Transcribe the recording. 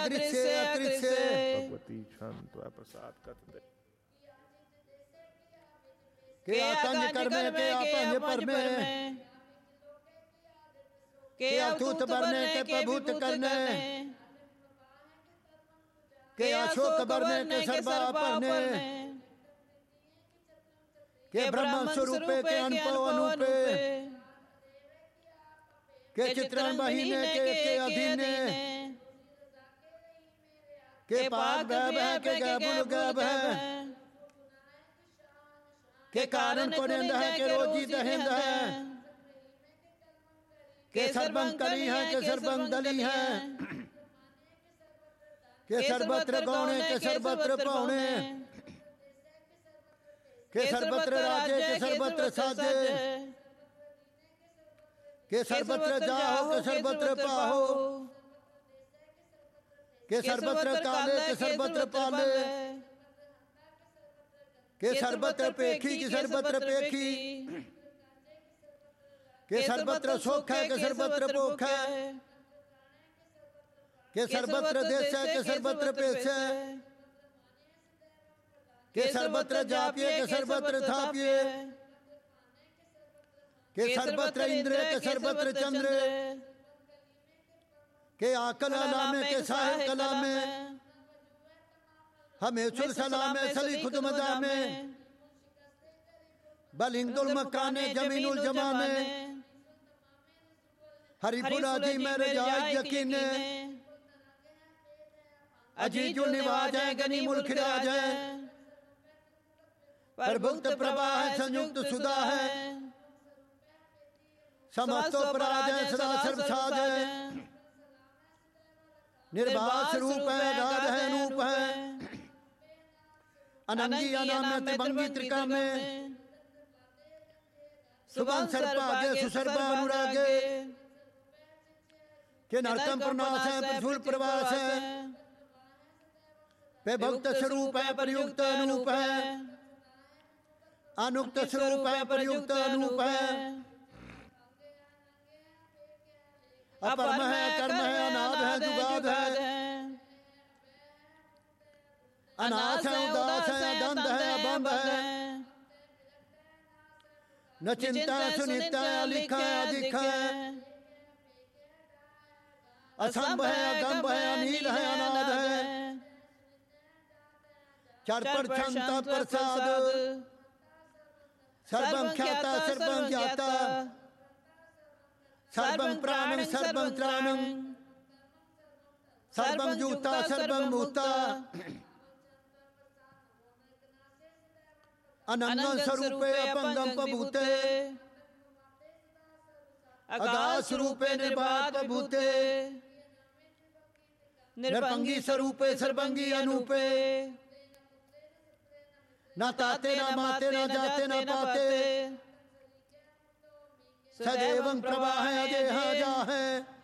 अदृश्य अकृष्य भगवती क्षण त्वया प्रसाद कथते के आतंज कर में के अपंज पर में के अतूत बरने के प्रभुत करने के अशोक बरने के सर्वा परने के ब्रह्म स्वरूपे के अनुभव अनूपे के चित्रण महीने के अधीने के पाक वैभ है के गैबुल गैब है के कारण कोरेंद है के रोजी दहेंद है के सर्वं कली है के सर्वं दली है के सर्वत्र गौणे के सर्वत्र पौणे के सर्वत्र राजे के सर्वत्र साजे के सर्वत्र जाहो के सर्वत्र पाहो के सर्वत्र काले के सर्वत्र पाले के सर्वत्र पेखी के सर्वत्र पेखी के सर्वत्र सोख है के सर्वत्र भोख है के सर्वत्र देश है के सर्वत्र पेश है के सर्वत्र जापिए के सर्वत्र थापिए के सर्वत्र इंद्र के सर्वत्र चंद्र के आकल अलामे के साहिब कलामे हमेशुल सलामे सली खुद मदामे बलिंदुल मकाने जमीनुल जमाने हरिपुरा जी मेरे जाय यकीने अजीजुल निवाज है गनी मुल्क राज है प्रभुक्त प्रभा है संयुक्त सुधा है समस्तो पराज है सदा सर्वसाध है निर्वास रूप है गाध है रूप है अनंगी अनाम्य त्रिभंगी त्रिका में सुबह सर्पागे सुसर्पा अनुरागे के नरतम प्रनाश है प्रफुल प्रवास है पे भक्त स्वरूप है प्रयुक्त अनूप है अनुक्त स्वरूप है प्रयुक्त अनूप है अपरम है कर्म है अनाद है जुगाद है अनाथ है उदास है दंड है अबंध है न चिंता सुनिता लिखा है अधिक है असंभ है अगंभ है अनील है अनाद है चरपर क्षमता प्रसाद सर्वं ख्याता सर्वं ज्ञाता सर्वं प्राणं सर्वं त्राणं सर्वं जूता सर्वं मूता अनंगं स्वरूपे अपंगं पभूते अगाध स्वरूपे निर्बाध पभूते निरपंगी स्वरूपे सर्वंगी अनूपे न ताते न माते न जाते न पाते सदैवं प्रवाह अजेहा जा है